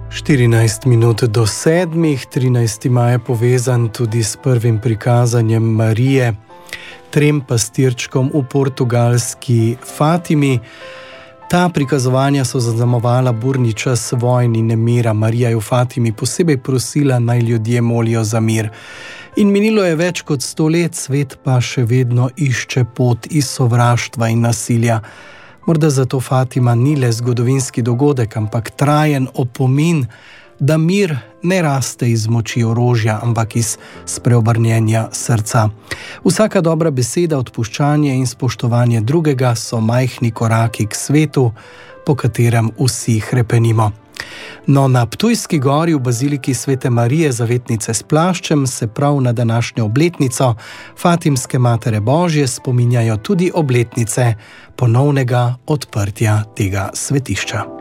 14 minut do 7, 13. maj je povezan tudi s prvim prikazanjem Marije, trem pastirčkom v portugalski Fatimi. Ta prikazovanja so zaznamovala burni čas vojn in nemira. Marija je v Fatimi posebej prosila, naj ljudje molijo za mir. In minilo je več kot 100 let, svet pa še vedno išče pot iz sovraštva in nasilja. Morda zato Fatima ni le zgodovinski dogodek, ampak trajen opomin, da mir ne raste iz moči orožja, ampak iz spreobrnjenja srca. Vsaka dobra beseda, odpuščanje in spoštovanje drugega so majhni koraki k svetu, po katerem vsi hrepenimo. No, na Ptujski gori v baziliki Svete Marije Zavetnice s plaščem se prav na današnjo obletnico Fatimske Matere Božje spominjajo tudi obletnice ponovnega odprtja tega svetišča.